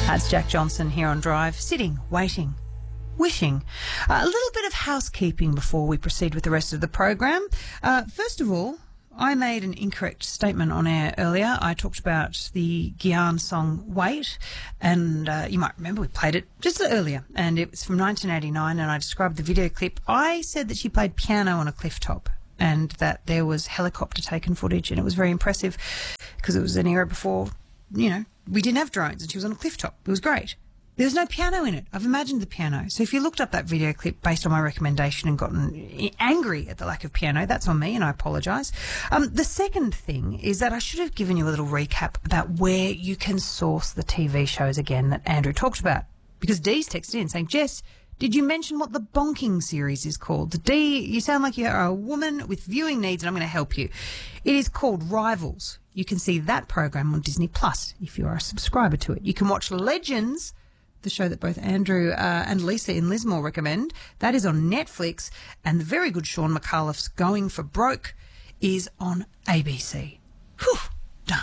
That's Jack Johnson here on Drive, sitting, waiting, wishing. A little bit of housekeeping before we proceed with the rest of the program. First of all, I made an incorrect statement on air earlier. I talked about the Guyane song Wait, and you might remember we played it just earlier, and it was from 1989, and I described the video clip. I said that she played piano on a cliff top and that there was helicopter taken footage, and it was very impressive because it was an era before, you know, we didn't have drones, and she was on a cliff top. It was great. There was no piano in it. I've imagined the piano. So if you looked up that video clip based on my recommendation and gotten angry at the lack of piano, that's on me, and I apologise. The second thing is that I should have given you a little recap about where you can source the TV shows again that Andrew talked about. Because Dee's texted in saying, Jess, did you mention what the Bonking series is called? Dee, you sound like you're a woman with viewing needs, and I'm going to help you. It is called Rivals. You can see that program on Disney Plus if you are a subscriber to it. You can watch Legends, the show that both Andrew and Lisa in Lismore recommend. That is on Netflix. And the very good Sean McAuliffe's Going for Broke is on ABC. Whew, done.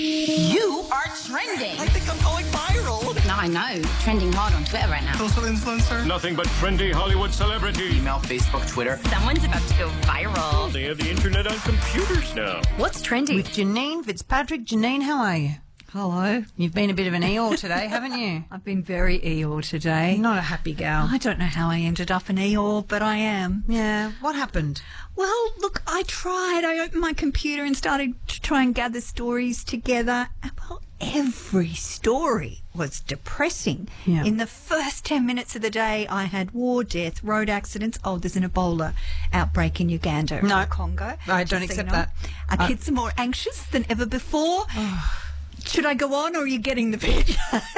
You are trending. I think I'm going viral. No, I know. Trending hard on Twitter right now. Social influencer. Nothing but trendy Hollywood celebrity. Email, Facebook, Twitter. Someone's about to go viral. They have the internet on computers now. What's trending? With Janine Fitzpatrick. Janine, how are you? Hello. You've been a bit of an Eeyore today, haven't you? I've been very Eeyore today. You're not a happy gal. I don't know how I ended up an Eeyore, but I am. Yeah. What happened? Well, look, I tried. I opened my computer and started to try and gather stories together. And, well, every story was depressing. Yeah. In the first 10 minutes of the day, I had war, death, road accidents. Oh, there's an Ebola outbreak in Uganda No. or Congo. I don't Just so accept you know. that. Our kids are more anxious than ever before. Should I go on, or are you getting the picture?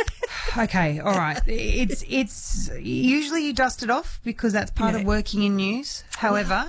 Okay, all right. It's usually you dust it off because that's part of working in news. However,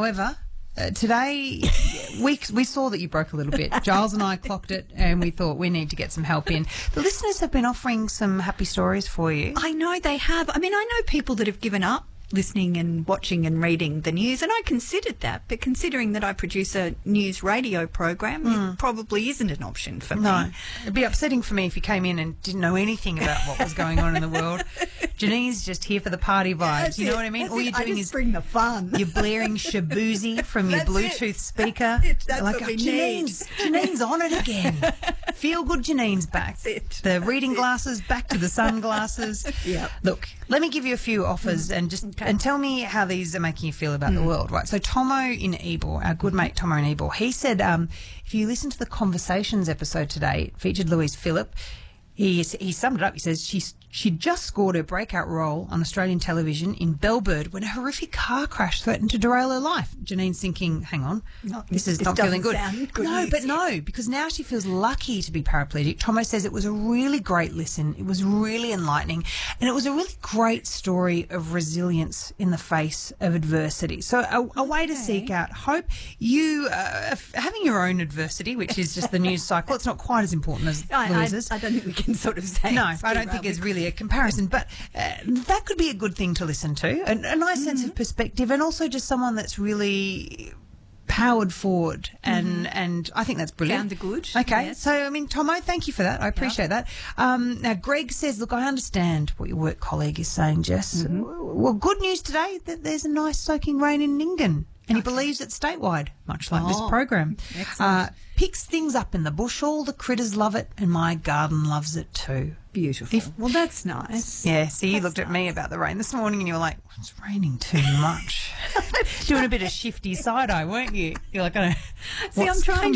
today we saw that you broke a little bit. Giles and I clocked it, and we thought we need to get some help in. The listeners have been offering some happy stories for you. I know they have. I mean, I know people that have given up listening and watching and reading the news, and I considered that, but considering that I produce a news radio program, it probably isn't an option for No, me. it'd be upsetting for me if you came in and didn't know anything about what was going on in the world. Janine's just here for the party vibes. That's You know it. what I mean? That's All it. you're I doing just is bring the fun. you're blaring Shabuzi from your That's Bluetooth it. speaker. That's like, what we Janine's on it again. Feel good, Janine's back. That's it. The reading glasses back to the sunglasses. Yep. Look, let me give you a few offers and just and tell me how these are making you feel about the world. Right. So Tomo in Ebor, our good mate Tomo in Ebor, he said if you listen to the Conversations episode today, it featured Louise Phillip. He summed it up. He says she just scored her breakout role on Australian television in Bellbird when a horrific car crash threatened to derail her life. Janine's thinking, hang on, this is not feeling good. No, but no, because now she feels lucky to be paraplegic. Tomo says it was a really great listen. It was really enlightening, and it was a really great story of resilience in the face of adversity. So a way to seek out hope. You having your own adversity, which is just the news cycle. It's not quite as important as Louise's. I don't think we can sort of say. No, I don't think there's really a comparison, but that could be a good thing to listen to. A nice sense of perspective, and also just someone that's really powered forward, and I think that's brilliant. Found the good. Okay, Yes. so, I mean, Tomo, thank you for that. I appreciate that. Now, Greg says, look, I understand what your work colleague is saying, Jess. Well, good news today that there's a nice soaking rain in Nyngan, and he believes it's statewide, much like this program. Excellent. Picks things up in the bush. All the critters love it, and my garden loves it too. Beautiful. Well, that's nice. Yeah, so you looked at me about the rain this morning and you were like, it's raining too much. Doing a bit of shifty side-eye, weren't you? You're like, See, I'm trying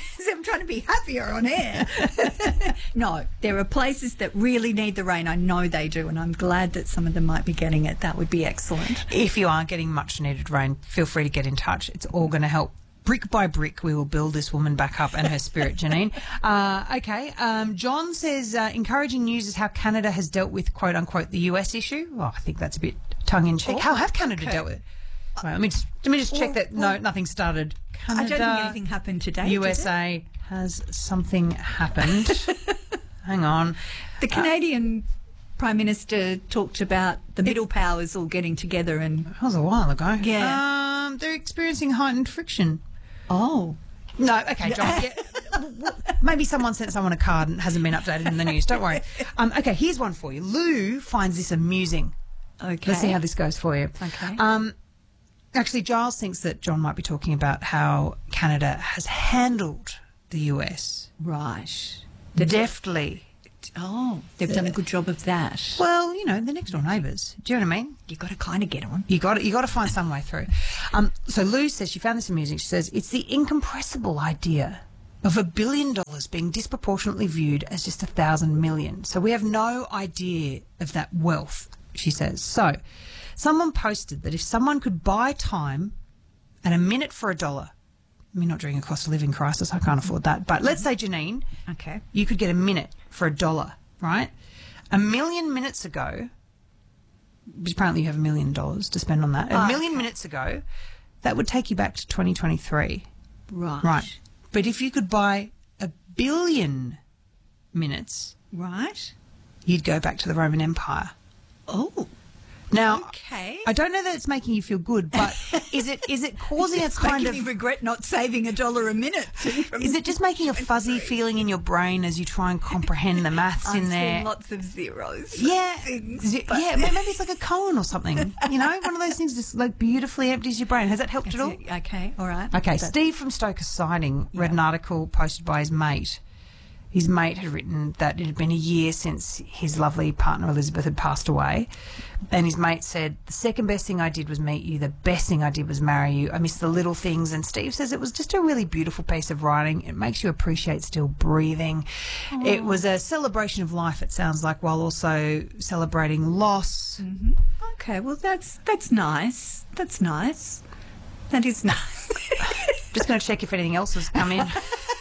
to be happier on air. No, there are places that really need the rain. I know they do, and I'm glad that some of them might be getting it. That would be excellent. If you are getting much needed rain, feel free to get in touch. It's all going to help. Brick by brick, we will build this woman back up and her spirit, Janine. John says, encouraging news is how Canada has dealt with, quote unquote, the US issue. Oh, I think that's a bit tongue-in-cheek. How have Canada dealt with it? Well, let me just check that. No, nothing started. Canada, I don't think anything happened today. USA, has something happened? Hang on. The Canadian Prime Minister talked about the middle powers all getting together and... That was a while ago. Yeah. They're experiencing heightened friction. Oh. No, okay, John. maybe someone sent someone a card and hasn't been updated in the news. Don't worry. Okay, here's one for you. Lou finds this amusing. Okay. Let's see how this goes for you. Okay. Actually, Giles thinks that John might be talking about how Canada has handled the US Right. deftly. Oh, they've done a good job of that. Well, you know, they're next door neighbours. Do you know what I mean? You got to kind of get on. You got to find some way through. So Lou says she found this amusing. She says it's the incompressible idea of $1 billion being disproportionately viewed as just 1,000 million. So we have no idea of that wealth, she says. So someone posted that if someone could buy time and a minute for $1, I mean, not during a cost of living crisis, I can't afford that. But let's say, Janine, Okay. you could get a minute for $1, right? 1 million minutes ago, because apparently you have $1 million to spend on that. A million minutes ago, that would take you back to 2023. Right. Right. But if you could buy 1 billion minutes, Right. you'd go back to the Roman Empire. Oh. Now, Okay. I don't know that it's making you feel good, but is it causing a It's kind making of... me regret not saving $1 a minute. Is it just making a fuzzy feeling in your brain as you try and comprehend the maths in there? Seeing lots of zeros. Yeah, Things, yeah. Maybe it's like a koan or something. You know, one of those things just like beautifully empties your brain. Has that helped at all? Okay. All right. Okay, Steve from Stoker Siding read an article posted by his mate. His mate had written that it had been a year since his lovely partner Elizabeth had passed away. And his mate said, the second best thing I did was meet you. The best thing I did was marry you. I miss the little things. And Steve says it was just a really beautiful piece of writing. It makes you appreciate still breathing. Aww. It was a celebration of life, it sounds like, while also celebrating loss. Mm-hmm. Okay, well, that's nice. That's nice. That is nice. Just going to check if anything else has come in.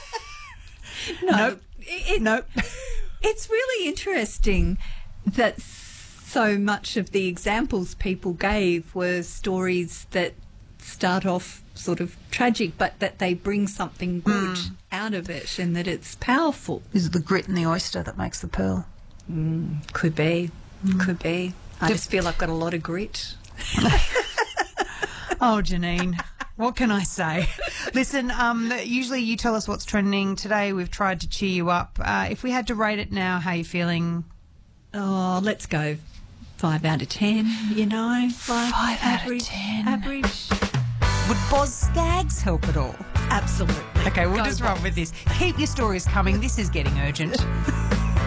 No. Nope. It's really interesting that so much of the examples people gave were stories that start off sort of tragic, but that they bring something good out of it and that it's powerful. Is it the grit in the oyster that makes the pearl? Could be. Could be. I just feel I've got a lot of grit. Oh, Janine. What can I say? Listen, usually you tell us what's trending. Today we've tried to cheer you up. If we had to rate it now, how are you feeling? Oh, let's go 5 out of 10, you know. 5 out of 10. Average. Would Boz Skaggs help at all? Absolutely. Okay, we'll Go just run with this. Keep your stories coming. This is getting urgent.